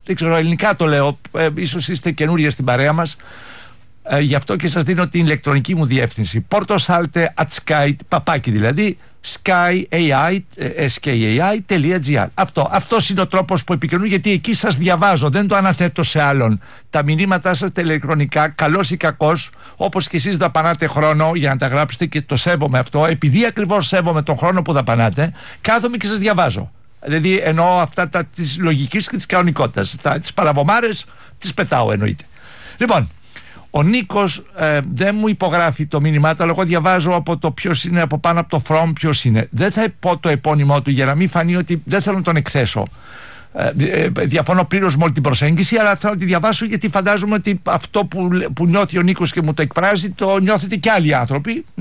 Δεν ξέρω, ελληνικά το λέω. Ίσως είστε καινούργια στην παρέα μας. Γι' αυτό και σας δίνω την ηλεκτρονική μου διεύθυνση. portosalte@sky, παπάκι δηλαδή, skyai.gr. Αυτός είναι ο τρόπος που επικοινωνούν, γιατί εκεί σας διαβάζω, δεν το αναθέτω σε άλλον. Τα μηνύματά σας τα ηλεκτρονικά, καλός ή κακός, όπως και εσείς δαπανάτε χρόνο για να τα γράψετε, και το σέβομαι αυτό, επειδή ακριβώς σέβομαι τον χρόνο που δαπανάτε, κάθομαι και σας διαβάζω. Δηλαδή εννοώ αυτά της λογικής και της κανονικότητας. Τις παραβομάρες τις πετάω, εννοείται. Λοιπόν, ο Νίκος δεν μου υπογράφει το μήνυμά του, αλλά εγώ διαβάζω από το ποιος είναι, από πάνω από το from ποιος είναι. Δεν θα πω το επώνυμό του για να μην φανεί ότι δεν θέλω να τον εκθέσω. Διαφωνώ πλήρως με όλη την προσέγγιση, αλλά θέλω να τη διαβάσω, γιατί φαντάζομαι ότι αυτό που νιώθει ο Νίκος και μου το εκφράζει, το νιώθετε και άλλοι άνθρωποι.